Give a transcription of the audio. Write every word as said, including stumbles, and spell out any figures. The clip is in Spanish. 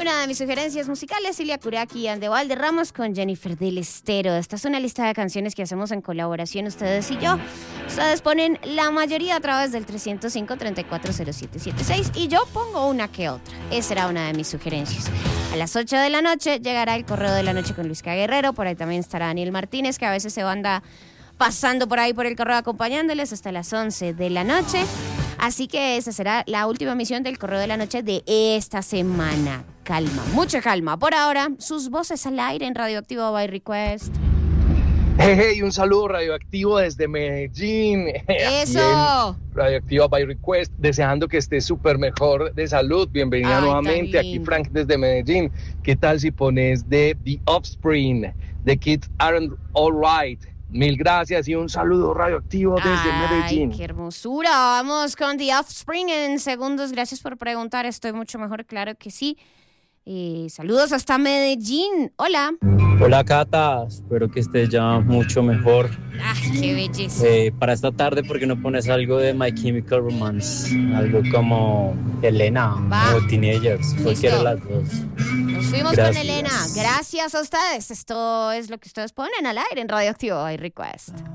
Una de mis sugerencias musicales, Silvia Kuraki and the Valderramos con Jennifer del Estero. Esta es una lista de canciones que hacemos en colaboración ustedes y yo. Ustedes ponen la mayoría a través del tres cero cinco, tres cuatro cero siete siete seis y yo pongo una que otra. Esa era una de mis sugerencias. A las ocho de la noche llegará el Correo de la Noche con Luis K. Guerrero. Por ahí también estará Daniel Martínez, que a veces se anda pasando por ahí por el correo acompañándoles hasta las once de la noche. Así que esa será la última emisión del Correo de la Noche de esta semana. Calma, mucha calma. Por ahora, sus voces al aire en Radioactivo by Request. Hey, hey, un saludo radioactivo desde Medellín. ¡Eso! Radioactiva by Request, deseando que estés súper mejor de salud. Bienvenida Ay, nuevamente. Aquí Frank desde Medellín. ¿Qué tal si pones de The Offspring? The Kids Aren't Alright. Mil gracias y un saludo radioactivo desde Ay, Medellín. ¡Qué hermosura! Vamos con The Offspring en segundos. Gracias por preguntar. Estoy mucho mejor, claro que sí. Y saludos hasta Medellín. Hola. Hola, Cata. Espero que estés ya mucho mejor. ¡Ah, qué belleza! Eh, para esta tarde, ¿por qué no pones algo de My Chemical Romance? Algo como Elena Va. o Teenagers. Cualquiera de las dos. Nos fuimos Gracias. con Elena. Gracias a ustedes. Esto es lo que ustedes ponen al aire en Radioactivo by Request.